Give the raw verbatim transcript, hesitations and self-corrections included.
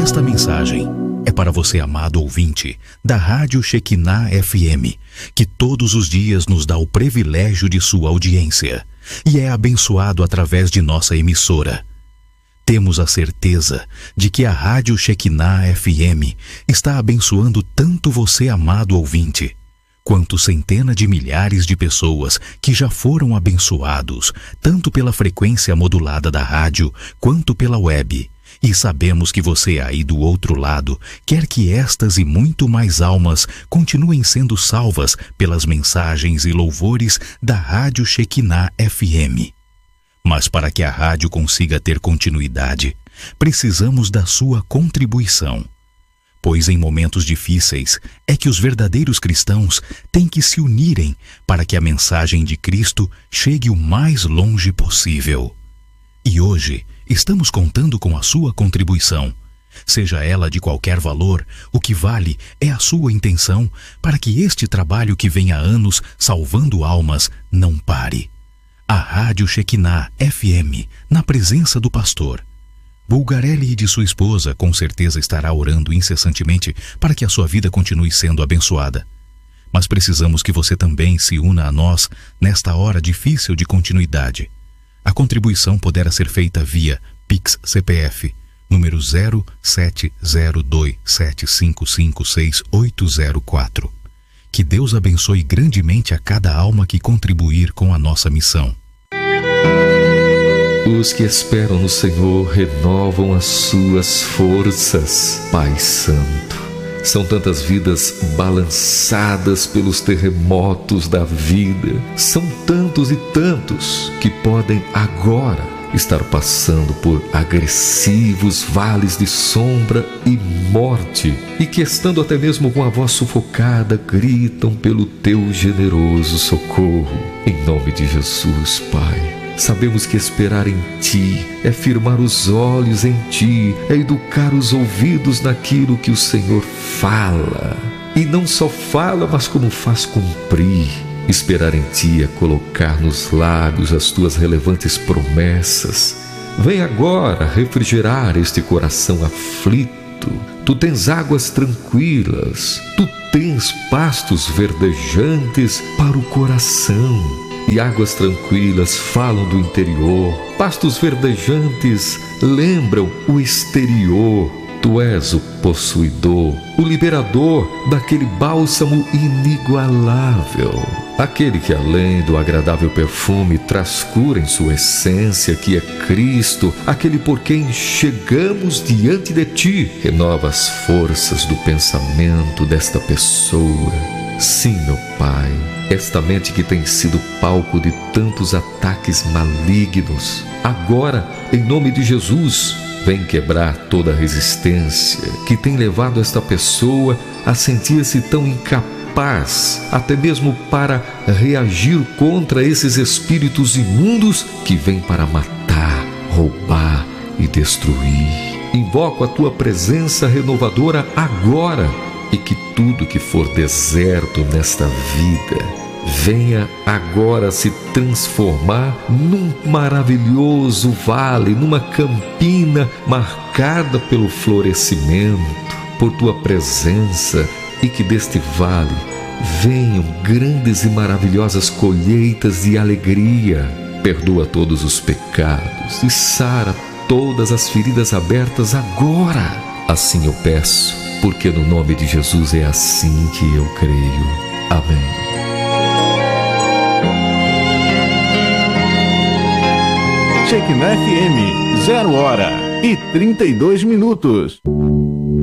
Esta mensagem é para você, amado ouvinte da Rádio Shekinah F M, que todos os dias nos dá o privilégio de sua audiência e é abençoado através de nossa emissora. Temos a certeza de que a Rádio Shekinah F M está abençoando tanto você, amado ouvinte, quanto centenas de milhares de pessoas que já foram abençoados, tanto pela frequência modulada da rádio, quanto pela web. E sabemos que você aí do outro lado quer que estas e muito mais almas continuem sendo salvas pelas mensagens e louvores da Rádio Shekinah F M. Mas para que a rádio consiga ter continuidade, precisamos da sua contribuição. Pois em momentos difíceis é que os verdadeiros cristãos têm que se unirem para que a mensagem de Cristo chegue o mais longe possível. E hoje estamos contando com a sua contribuição. Seja ela de qualquer valor, o que vale é a sua intenção para que este trabalho que vem há anos salvando almas não pare. A Rádio Shekinah F M, na presença do pastor Bulgarelli e de sua esposa, com certeza estará orando incessantemente para que a sua vida continue sendo abençoada. Mas precisamos que você também se una a nós nesta hora difícil de continuidade. A contribuição poderá ser feita via Pix C P F, número zero sete zero dois sete cinco cinco seis oito zero quatro. Que Deus abençoe grandemente a cada alma que contribuir com a nossa missão. Os que esperam no Senhor renovam as suas forças. Pai Santo, são tantas vidas balançadas pelos terremotos da vida. São tantos e tantos que podem agora estar passando por agressivos vales de sombra e morte, e que, estando até mesmo com a voz sufocada, gritam pelo teu generoso socorro. Em nome de Jesus, Pai, sabemos que esperar em Ti é firmar os olhos em Ti, é educar os ouvidos naquilo que o Senhor fala. E não só fala, mas como faz cumprir. Esperar em Ti é colocar nos lábios as Tuas relevantes promessas. Vem agora refrigerar este coração aflito. Tu tens águas tranquilas, Tu tens pastos verdejantes para o coração. E águas tranquilas falam do interior, pastos verdejantes lembram o exterior. Tu és o possuidor, o liberador daquele bálsamo inigualável, aquele que, além do agradável perfume, traz cura em sua essência, que é Cristo, aquele por quem chegamos diante de Ti. Renova as forças do pensamento desta pessoa. Sim, meu Pai, esta mente que tem sido palco de tantos ataques malignos, agora, em nome de Jesus, vem quebrar toda a resistência que tem levado esta pessoa a sentir-se tão incapaz, até mesmo para reagir contra esses espíritos imundos que vêm para matar, roubar e destruir. Invoco a Tua presença renovadora agora, e que tudo que for deserto nesta vida venha agora se transformar num maravilhoso vale, numa campina marcada pelo florescimento, por Tua presença, e que deste vale venham grandes e maravilhosas colheitas de alegria. Perdoa todos os pecados e sara todas as feridas abertas agora. Assim eu peço, porque no nome de Jesus é assim que eu creio. Amém. Shekinah F M, zero hora e trinta e dois minutos.